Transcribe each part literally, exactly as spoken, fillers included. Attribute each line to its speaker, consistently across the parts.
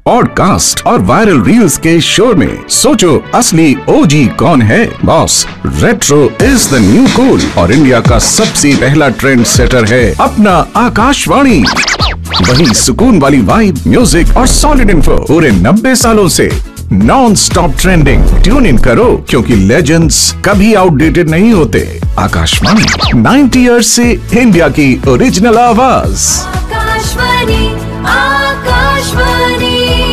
Speaker 1: Podcast और viral reels के शोर में सोचो असली ओजी कौन है। Boss, retro is the new cool और इंडिया का सबसे पहला ट्रेंड सेटर है अपना आकाशवाणी। वही सुकून वाली वाइब, म्यूजिक और सॉलिड इन्फो पूरे नब्बे सालों से non stop trending. Tune in करो क्योंकि लेजेंड्स कभी आउटडेटेड नहीं होते। आकाशवाणी, नाइन्टी इयर्स से इंडिया की ओरिजिनल आवाज।
Speaker 2: आकाशवाणी, आकाशवाणी।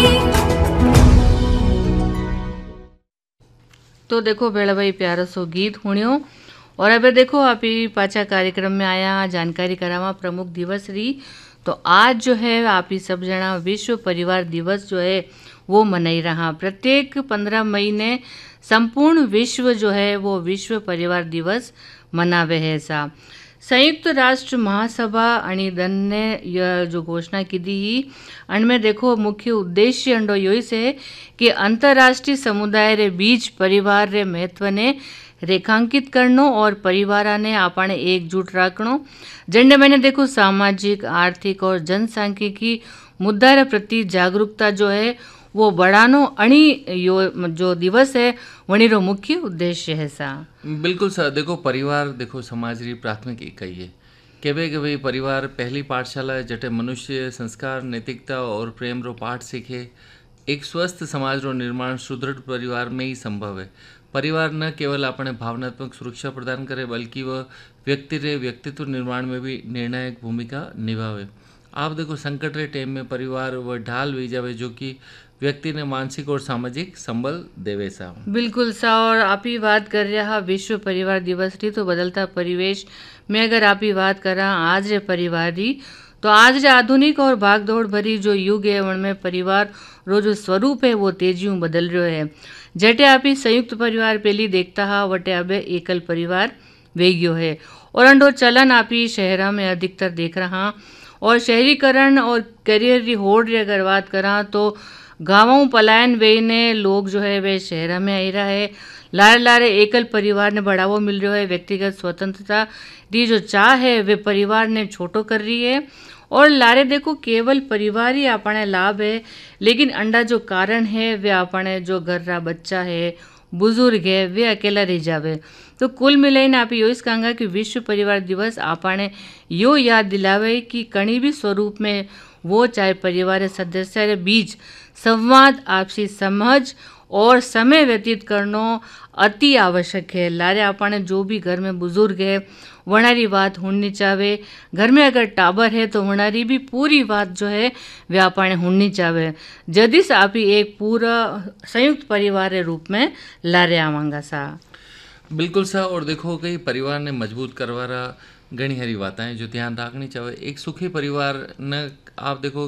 Speaker 3: तो देखो भेड़ा भाई प्यारा सो गीत हुणियो और अबे देखो आप ही पाचा कार्यक्रम में आया जानकारी करावा प्रमुख दिवस री। तो आज जो है आप ही सब जना विश्व परिवार दिवस जो है वो मनाई रहा। प्रत्येक पंद्रह मई ने संपूर्ण विश्व जो है वो विश्व परिवार दिवस मनावे है। सा संयुक्त राष्ट्र महासभा अणिदन ने यह जो घोषणा की दी ही अनमें देखो मुख्य उद्देश्य अंडो योई से कि अंतर्राष्ट्रीय समुदाय रे बीच परिवार रे महत्व ने रेखांकित करनो और परिवार ने आपने एकजुट रखनो। जंडे मैंने देखो सामाजिक, आर्थिक और जनसांख्यिकी मुद्दा रे प्रति जागरूकता जो है वो बढ़ानो अणी यो जो दिवस है वणी रो मुख्य उद्देश्य है। सा
Speaker 4: बिल्कुल सर, देखो परिवार देखो समाज री प्राथमिक इकाई है। केवे केवे परिवार पहली पाठशाला है जटे मनुष्य संस्कार, नैतिकता और प्रेम रो पाठ सीखे। एक स्वस्थ समाज रो निर्माण सुदृढ़ परिवार में ही संभव है। परिवार न केवल अपने भावनात्मक सुरक्षा प्रदान करे बल्कि वह व्यक्ति रे व्यक्तित्व निर्माण में भी निर्णायक भूमिका निभावे। आप देखो संकट रे टाइम में परिवार वह ढाल वी जावे जो कि व्यक्ति ने मानसिक और सामाजिक संबल देवे सा।
Speaker 3: बिल्कुल सा। और आप ही बात कर रहा विश्व परिवार दिवस री तो बदलता परिवेश में अगर आप ही बात करा आज रे परिवार री तो आज रे आधुनिक और भागदौड़ भरी जो युग है उनमें परिवार रो जो स्वरूप है वो तेजियों बदल रहे है। जटे आप ही संयुक्त परिवार पहली देखता हा वटे अब एकल परिवार वेग्यो है और अंडो चलन आप ही शहरा में अधिकतर देख रहा। और शहरीकरण और करियर री होड़ री अगर बात करा तो गाँवों पलायन वे ने लोग जो है वे शहर में आई रहा है। लारे लारे एकल परिवार ने बढ़ावा मिल रहा है। व्यक्तिगत स्वतंत्रता दी जो चाह है वे परिवार ने छोटो कर रही है। और लारे देखो केवल परिवार ही अपने लाभ है लेकिन अंडा जो कारण है वे अपने जो घर रा बच्चा है, बुजुर्ग है, वे अकेला रह जावे। तो कुल मिलाईने आप यो इस कहूँगा कि विश्व परिवार दिवस आपने यो याद दिलावे कि कहीं भी स्वरूप में वो चाहे परिवार सदस्य के बीच संवाद, आपसी समझ और समय व्यतीत करनो अति आवश्यक है। लारे आपने जो भी घर में बुजुर्ग है वनारी बात होनी चाहे। घर में अगर टाबर है तो वनारी भी पूरी बात जो है वे आपने होनी चाहे। जदिस आप ही एक पूरा संयुक्त परिवार के रूप में लारे आवांगा सा।
Speaker 4: बिल्कुल सा। और देखो कई परिवार ने मजबूत करवारा घनी हरी बातें जो ध्यान रखनी चाहिए। एक सुखी परिवार न आप देखो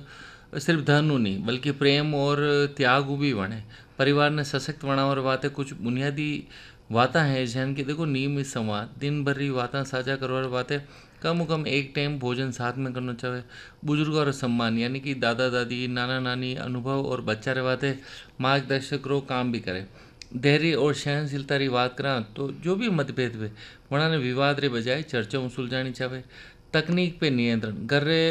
Speaker 4: कि सिर्फ धन नहीं बल्कि प्रेम और त्याग भी बने। परिवार ने सशक्त बनावर बातें कुछ बुनियादी बातें हैं जैन की देखो नियमित संवाद, दिन भर की बातें साझा करवार बातें, कम कम एक टाइम भोजन साथ में करना चाहिए। बुजुर्गों और सम्मान यानी कि दादा दादी, नाना नानी अनुभव और बच्चा रे बातें मार्गदर्शक रो काम भी करे। धैर्य और सहनशीलता की बात करा तो जो भी मतभेद हुए वहाँ ने विवाद रे बजाय चर्चा सुलझानी चाहिए। तकनीक पे नियंत्रण, घर रे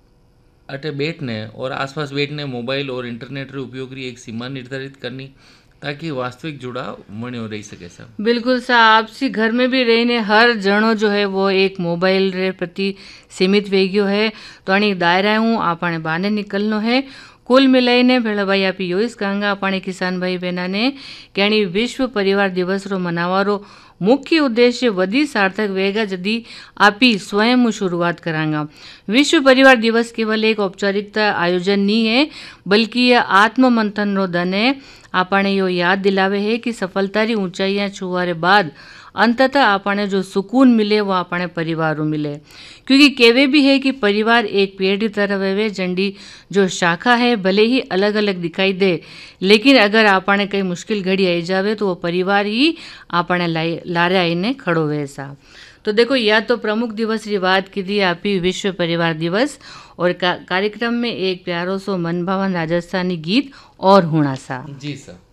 Speaker 4: अटे बैठने और आसपास बैठने मोबाइल और इंटरनेट रे उपयोग री एक सीमा निर्धारित करनी ताकि वास्तविक जुड़ाव बनो रही सके। सब बिल्कुल
Speaker 3: सा। आपसी घर में भी रहने हर जनो जो है वो एक मोबाइल रे प्रति सीमित वेग्यो है तो अणी दायरा हूँ आपने बाने निकलनो है। कुल मिलाईने भेड़ा भाई आप यो इस कहूँगा अपने किसान भाई बहना ने कि विश्व परिवार दिवस रो मनावारो मुख्य उद्देश्य वधी सार्थक वेगा यदि आप ही स्वयं शुरुआत करांगा। विश्व परिवार दिवस केवल एक औपचारिकता आयोजन नहीं है बल्कि यह आत्म मंथन रो दन है। आपने यो याद दिलावे है कि सफलता री ऊंचाइयां छुआरे बाद अंततः आपने जो सुकून मिले वो अपने परिवार को मिले। क्योंकि केवे भी है कि परिवार एक पेड़ की तरह वे झंडी जो शाखा है भले ही अलग अलग दिखाई दे लेकिन अगर आपने कई मुश्किल घड़ी आई जावे तो वो परिवार ही आपने लारे आईने खड़ो वे सा। तो देखो या तो प्रमुख दिवस की बात की थी आप ही विश्व परिवार दिवस और का, कार्यक्रम में एक प्यारो सो मनभावन राजस्थानी गीत और होना सा।
Speaker 4: जी सर।